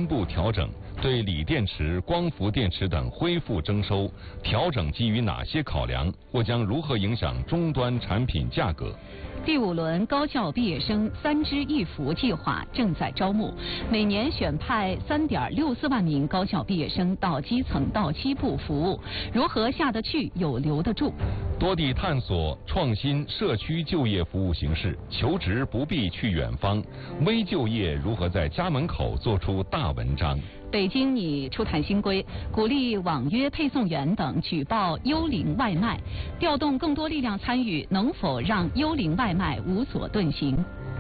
布调整，对锂电池、光伏电池等恢复征收。调整基于哪些考量？或将如何影响终端产品价格？ 第5轮高校毕业生3支1扶计划正在招募，每年选派3.64万名高校毕业生到基层到西部服务，如何下得去有留得住？ 多地探索创新社区就业服务形式，求职不必去远方，微就业如何在家门口做出大文章？ 北京拟出台新规，鼓励网约配送员等举报幽灵外卖，调动更多力量参与，能否让幽灵外卖无所遁形？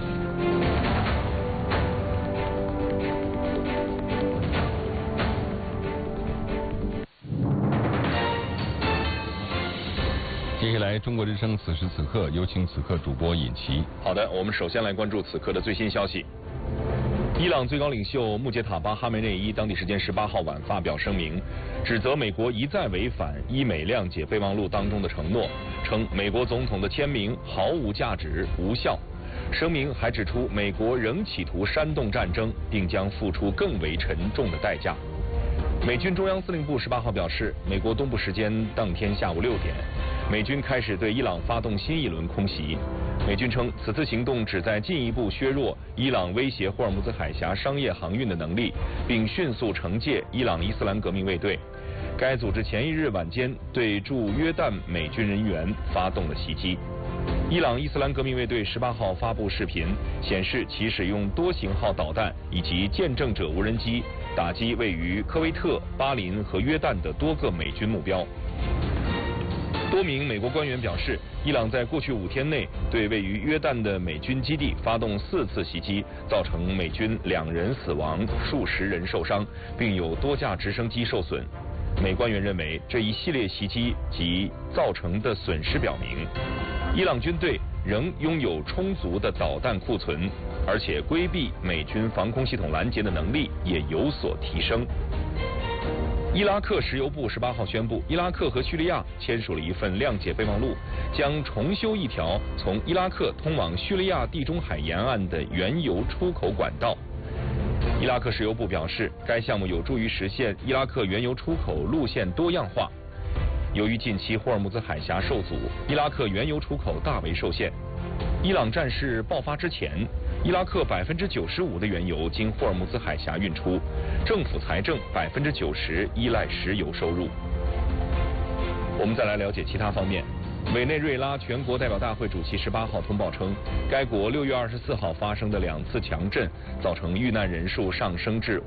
接下来，中国之声此时此刻有请此刻主播尹奇。 好的，我们首先来关注此刻的最新消息。伊朗最高领袖穆杰塔巴哈梅内伊当地时间18号晚发表声明，指责美国一再违反伊美谅解备忘录当中的承诺，称美国总统的签名毫无价值、无效。声明还指出，美国仍企图煽动战争，并将付出更为沉重的代价。美军中央司令部18号表示，美国东部时间当天下午6点，美军开始对伊朗发动新一轮空袭。美军称，此次行动旨在进一步削弱伊朗威胁霍尔木兹海峡商业航运的能力，并迅速惩戒伊朗伊斯兰革命卫队。该组织前一日晚间对驻约旦美军人员发动了袭击。伊朗伊斯兰革命卫队18号发布视频，显示其使用多型号导弹以及见证者无人机打击位于科威特、巴林和约旦的多个美军目标。多名美国官员表示，伊朗在过去5天内对位于约旦的美军基地发动4次袭击，造成美军2人死亡、数十人受伤，并有多架直升机受损。美官员认为，这一系列袭击及造成的损失表明，伊朗军队仍拥有充足的导弹库存，而且规避美军防空系统拦截的能力也有所提升。伊拉克石油部18号宣布，伊拉克和叙利亚签署了一份谅解备忘录，将重修一条从伊拉克通往叙利亚地中海沿岸的原油出口管道。伊拉克石油部表示，该项目有助于实现伊拉克原油出口路线多样化。由于近期霍尔木兹海峡受阻，伊拉克原油出口大为受限。伊朗战事爆发之前，伊拉克95%的原油经霍尔木兹海峡运出，政府财政90%依赖石油收入。我们再来了解其他方面。委内瑞拉全国代表大会主席18号通报称，该国6月24号发生的2次强震，造成遇难人数上升至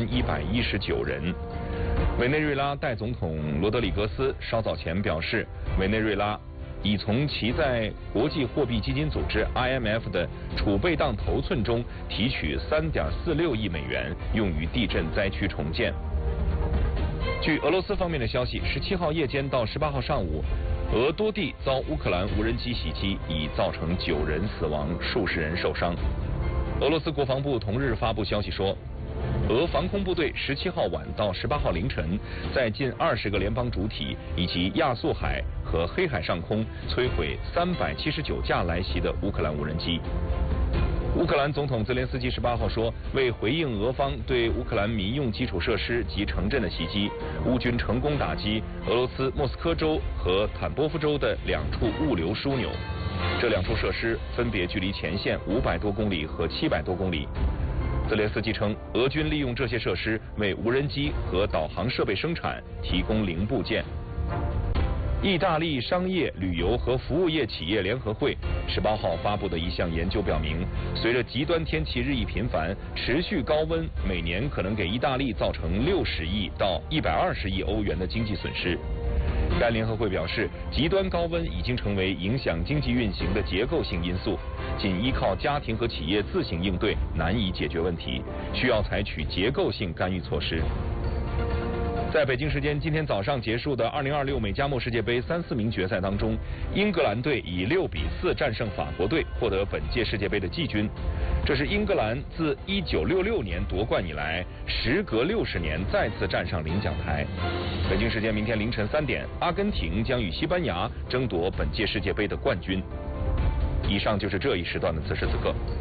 5119人。委内瑞拉代总统罗德里格斯稍早前表示，委内瑞拉已从其在国际货币基金组织 IMF 的储备当头寸中提取3.46亿美元，用于地震灾区重建。据俄罗斯方面的消息，17号夜间到18号上午，俄多地遭乌克兰无人机袭击，已造成9人死亡，数十人受伤。俄罗斯国防部同日发布消息说，俄防空部队17号晚到18号凌晨，在近20个联邦主体以及亚速海和黑海上空摧毁379架来袭的乌克兰无人机。乌克兰总统泽连斯基18号说，为回应俄方对乌克兰民用基础设施及城镇的袭击，乌军成功打击俄罗斯莫斯科州和坦波夫州的2处物流枢纽。这2处设施分别距离前线500多公里和700多公里。泽连斯基称，俄军利用这些设施为无人机和导航设备生产提供零部件。意大利商业、旅游和服务业企业联合会18号发布的一项研究表明，随着极端天气日益频繁，持续高温每年可能给意大利造成60亿到120亿欧元的经济损失。该联合会表示，极端高温已经成为影响经济运行的结构性因素，仅依靠家庭和企业自行应对难以解决问题，需要采取结构性干预措施。在北京时间今天早上结束的2026美加墨世界杯3、4名决赛当中，英格兰队以6比4战胜法国队，获得本届世界杯的季军。这是英格兰自1966年夺冠以来，时隔60年再次站上领奖台。北京时间明天凌晨3点，阿根廷将与西班牙争夺本届世界杯的冠军。以上就是这一时段的此时此刻。